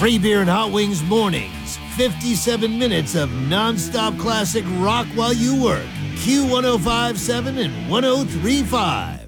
Free beer and hot wings mornings. 57 minutes of nonstop classic rock while you work. Q1057 and 1035.